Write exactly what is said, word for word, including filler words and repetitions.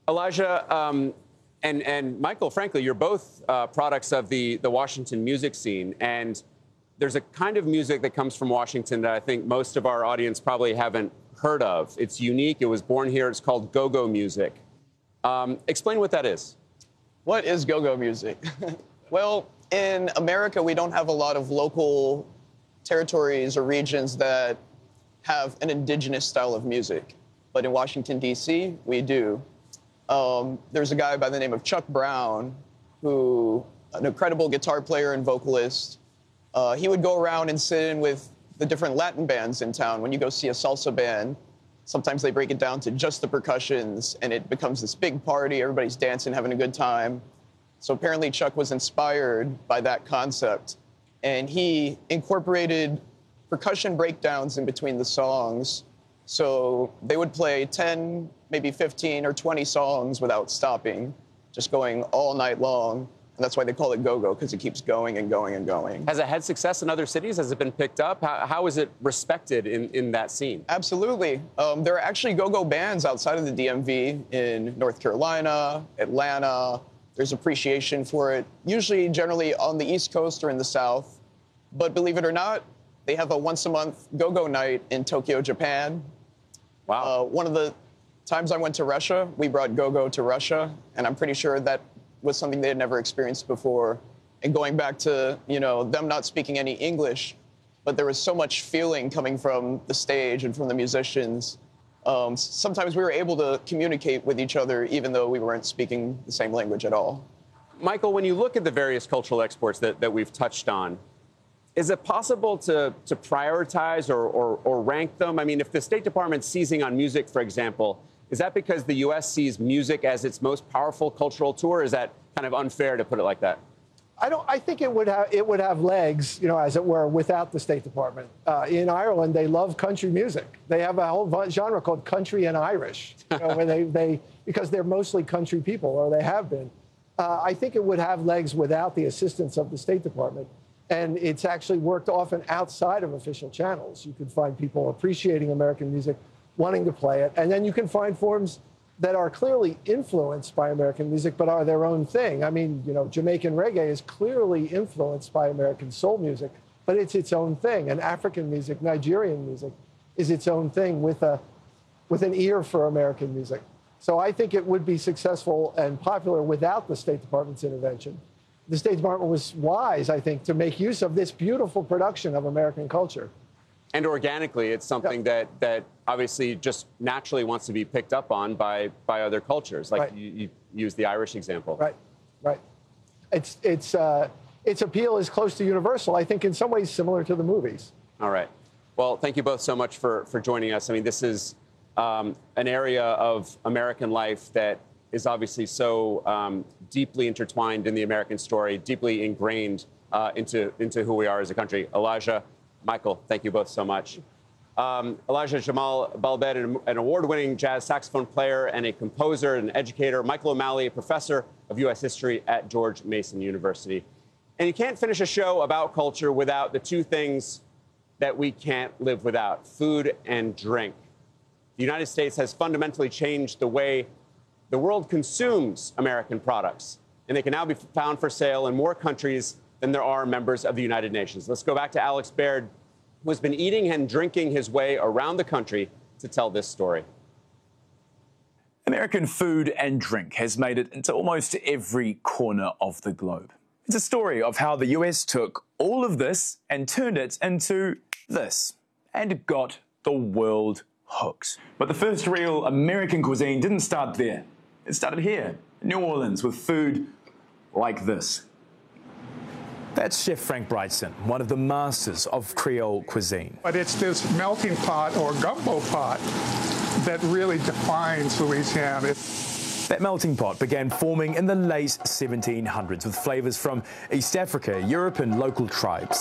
Elijah um, and, and Michael, frankly, you're both uh, products of the, the Washington music scene. And there's a kind of music that comes from Washington that I think most of our audience probably haven't heard of. It's unique. It was born here. It's called go-go music. Um, explain what that is. What is go-go music? Well, in America, we don't have a lot of local territories or regions that have an indigenous style of music. But in Washington, D C, we do. Um, there's a guy by the name of Chuck Brown, who, an incredible guitar player and vocalist. Uh, he would go around and sit in with the different Latin bands in town. When you go see a salsa band, sometimes they break it down to just the percussions, and it becomes this big party. Everybody's dancing, having a good time. So apparently Chuck was inspired by that concept, and he incorporated percussion breakdowns in between the songs. So they would play ten, maybe fifteen or twenty songs without stopping, just going all night long. And that's why they call it go-go, because it keeps going and going and going. Has it had success in other cities? Has it been picked up? How, how is it respected in, in that scene? Absolutely. Um, there are actually go-go bands outside of the D M V in North Carolina, Atlanta. There's appreciation for it, usually generally on the East Coast or in the South. But believe it or not, they have a once-a-month go-go night in Tokyo, Japan. Wow. Uh, one of the times I went to Russia, we brought go-go to Russia, and I'm pretty sure that was something they had never experienced before. And going back to, you know, them not speaking any English, but there was so much feeling coming from the stage and from the musicians. Um, sometimes we were able to communicate with each other even though we weren't speaking the same language at all. Michael, when you look at the various cultural exports that, that we've touched on, is it possible to, to prioritize or, or, or rank them? I mean, if the State Department's seizing on music, for example, is that because the U S sees music as its most powerful cultural tool, or is that kind of unfair to put it like that? I don't. I think it would have it would have legs, you know, as it were, without the State Department. Uh, in Ireland, they love country music. They have a whole genre called country and Irish, you know, where they, they because they're mostly country people, or they have been. Uh, I think it would have legs without the assistance of the State Department, and it's actually worked often outside of official channels. You can find people appreciating American music, wanting to play it, and then you can find forms that are clearly influenced by American music, but are their own thing. I mean, you know, Jamaican reggae is clearly influenced by American soul music, but it's its own thing. And African music, Nigerian music, is its own thing with a, with an ear for American music. So I think it would be successful and popular without the State Department's intervention. The State Department was wise, I think, to make use of this beautiful production of American culture. And organically, it's something yep. that, that obviously just naturally wants to be picked up on by, by other cultures. Like right. you, you use the Irish example. Right, right. It's, it's, uh, its appeal is close to universal, I think in some ways similar to the movies. All right. Well, thank you both so much for, for joining us. I mean, this is um, an area of American life that is obviously so um, deeply intertwined in the American story, deeply ingrained uh, into, into who we are as a country. Elijah, Michael, thank you both so much. Um, Elijah Jamal Balbed, an, an award-winning jazz saxophone player and a composer and educator. Michael O'Malley, a professor of U S history at George Mason University. And you can't finish a show about culture without the two things that we can't live without: food and drink. The United States has fundamentally changed the way the world consumes American products, and they can now be found for sale in more countries than there are members of the United Nations. Let's go back to Alex Baird, who has been eating and drinking his way around the country to tell this story. American food and drink has made it into almost every corner of the globe. It's a story of how the U S took all of this and turned it into this, and got the world hooked. But the first real American cuisine didn't start there. It started here, in New Orleans, with food like this. That's Chef Frank Brigtsen, one of the masters of Creole cuisine. But it's this melting pot or gumbo pot that really defines Louisiana. That melting pot began forming in the late seventeen hundreds with flavors from East Africa, Europe, and local tribes.